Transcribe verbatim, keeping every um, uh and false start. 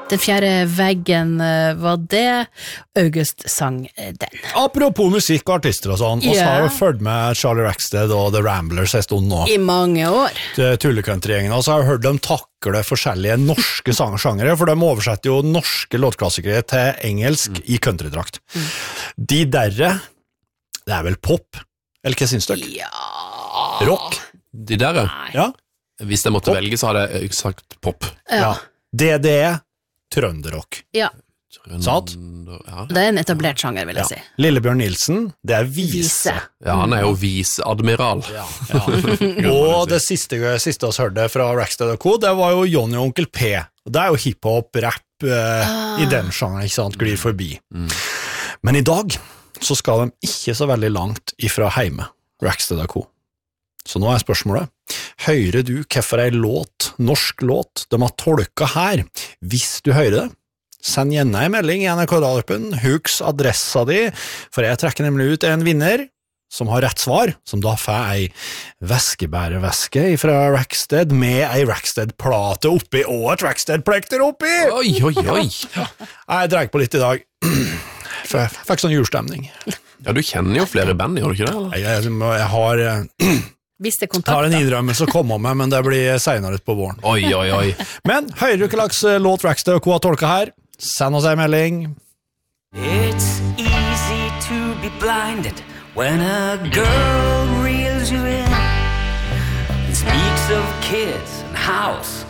Den fjerde veggen var det. August sang den. Apropos musikk og artister og sånn, oss Ja. har jo følt med Charlie Rackstead og The Ramblers en stund nå. I mange år. Tullecountrygjengen, og så har jeg hørt dem takle forskjellige norske sangsjangere, for de oversetter jo norske låtklassikere til engelsk mm. i countrydrakt. Mm. De derre, det er vel pop? Eller hva synes dere? Ja. Rock? De derre? Ja. Hvis jeg måtte pop. velge, så hadde jeg sagt pop. Ja. Ja. Det det er trønderrock. Ja. Sant? Ja. Det er en etablert sjanger, vil jeg Ja. si. Lillebjørn Nilsen, det er vise. Vise. Ja, han er jo viseadmiral. Ja, ja. Og det siste, siste oss hørte fra Rackstead og Co, det var jo Johnny og Onkel P. Det er jo hiphop, rap eh, Ah. i den sjangeren, ikke sant, glir forbi. Mm. Men i dag så skal de ikke så veldig langt ifra heime, Rackstead og Co. Så nå er spørsmålet, hører du hvorfor ei låt, norsk låt, de har tolket her? Hvis du hører det, send gjerne en melding i N R K-radioen, huks adressa di, for jeg trekker nemlig ut en vinner som har rett svar, som da får ei væskebærevæske fra Rackstead med ei Rackstead-plate oppi og et Rackstead-plekter oppi! Oi, oi, oi. Jeg dreier på litt i dag, for jeg fikk sånn julestemning. Ja, du kjenner jo flere band, gjør du ikke det? Jeg, jeg, jeg har... Hvis det Jeg har en kontakter. innrømmelse å komme med, men det blir senere ut på våren. Oi, oi, oi. Men hører du ikke laks låt Rackstead og Co har tolket her? Send oss en melding. It's easy to be blinded when a girl reels you in and speaks of kids and house